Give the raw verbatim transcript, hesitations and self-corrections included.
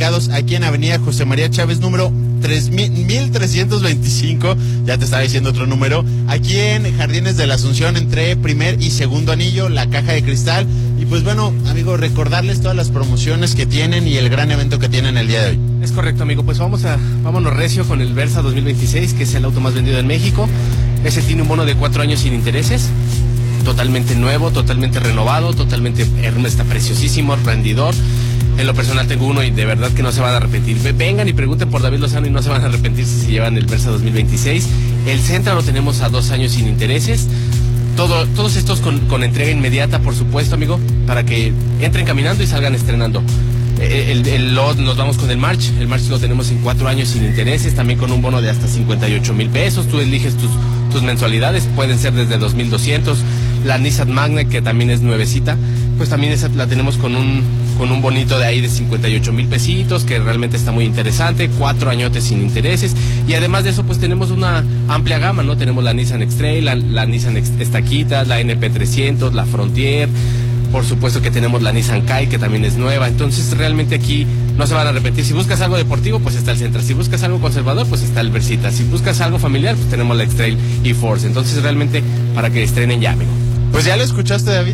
aquí en Avenida José María Chávez, número mil trescientos veinticinco, ya te estaba diciendo otro número, aquí en Jardines de la Asunción, entre primer y segundo anillo, la Caja de Cristal. Y pues bueno, amigo, recordarles todas las promociones que tienen y el gran evento que tienen el día de hoy. Es correcto, amigo, pues vamos a, vámonos recio con el Versa dos mil veintiséis, que es el auto más vendido en México. Ese tiene un bono de cuatro años sin intereses, totalmente nuevo, totalmente renovado, totalmente, está preciosísimo, rendidor. En lo personal tengo uno y de verdad que no se van a arrepentir. Vengan y pregunten por David Lozano y no se van a arrepentir si se llevan el Versa dos mil veintiséis. El Sentra lo tenemos a dos años sin intereses. Todo, todos estos con, con entrega inmediata, por supuesto, amigo, para que entren caminando y salgan estrenando. El, el, el, nos vamos con el March. El March lo tenemos en cuatro años sin intereses, también con un bono de hasta cincuenta y ocho mil pesos. Tú eliges tus, tus mensualidades, pueden ser desde dos mil doscientos. La Nissan Magna, que también es nuevecita, pues también esa la tenemos con un, con un bonito de ahí de cincuenta y ocho mil pesitos, que realmente está muy interesante, cuatro añotes sin intereses. Y además de eso, pues tenemos una amplia gama, ¿no? Tenemos la Nissan X-Trail, la, la Nissan Estaquita, la N P trescientos, la Frontier. Por supuesto que tenemos la Nissan Kai, que también es nueva. Entonces realmente aquí no se van a arrepentir. Si buscas algo deportivo, pues está el Sentra. Si buscas algo conservador, pues está el Versita. Si buscas algo familiar, pues tenemos la X-Trail y Force. Entonces realmente para que estrenen ya, amigo. Pues ya lo escuchaste, David.